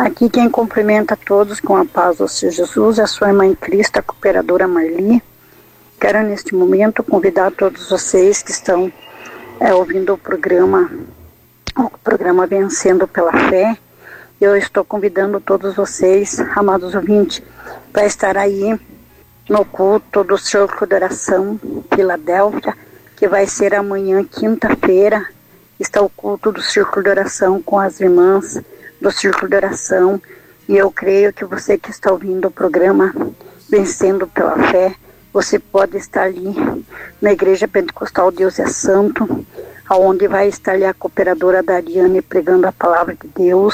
Aqui quem cumprimenta a todos com a paz do Senhor Jesus é a sua irmã em Cristo, a cooperadora Marli. Quero neste momento convidar todos vocês que estão ouvindo o programa Vencendo pela Fé. Eu estou convidando todos vocês, amados ouvintes, para estar aí no culto do Círculo de Oração Filadélfia, que vai ser amanhã, quinta-feira. Está o culto do Círculo de Oração com as irmãs do Círculo de Oração. E eu creio que você que está ouvindo o programa Vencendo pela Fé, você pode estar ali na Igreja Pentecostal Deus é Santo, onde vai estar ali a cooperadora Dariane pregando a palavra de Deus.